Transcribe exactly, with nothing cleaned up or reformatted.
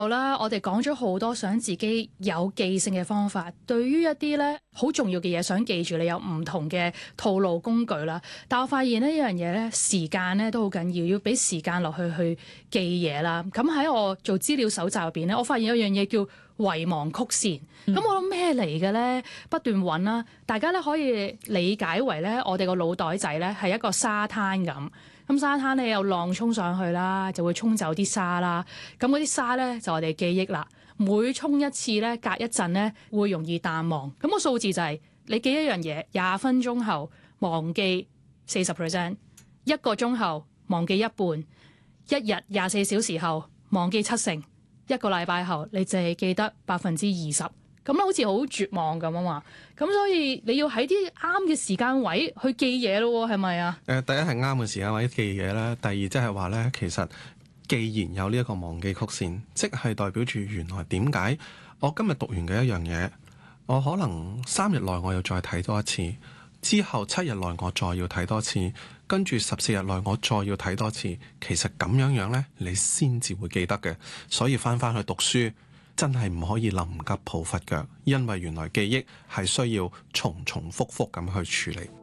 好啦，我哋講咗好多想自己有記性嘅方法，對於一啲咧好重要嘅嘢想記住，你有唔同嘅套路工具啦。但我發現呢一樣嘢咧，時間咧都好緊要，要俾時間落去去記嘢啦。咁喺我做資料搜集入邊咧，我發現有樣嘢叫遺忘曲線。咁、嗯、我諗咩嚟嘅咧？不斷揾啦，大家咧可以理解為咧，我哋個腦袋仔咧係一個沙灘咁。咁沙灘咧有浪沖上去啦，就會沖走啲沙啦。咁嗰啲沙咧就我哋記憶啦。每沖一次咧，隔一陣咧會容易淡忘。咁個數字就係、是、你記一樣嘢，廿分鐘後忘記四十 percent， 一個鐘後忘記一半，一日廿四小時後忘記七成，一個禮拜後你淨係記得百分之二十。咁好似好絕望咁啊嘛，咁所以你要喺啲啱嘅時間位去記嘢咯，係咪啊？誒， 第一係啱嘅時間位記嘢啦，第二即係話咧，其實既然有呢一個忘記曲線，即係代表住原來點解我今日讀完嘅一樣嘢，我可能三日內我要再睇多一次，之後七日內我再要睇多次，跟住十四日內我再要睇多次，其實咁樣樣咧，你先至會記得嘅。所以翻翻去讀書。真係唔可以臨急抱佛腳，因為原來記憶係需要重重複複咁去處理。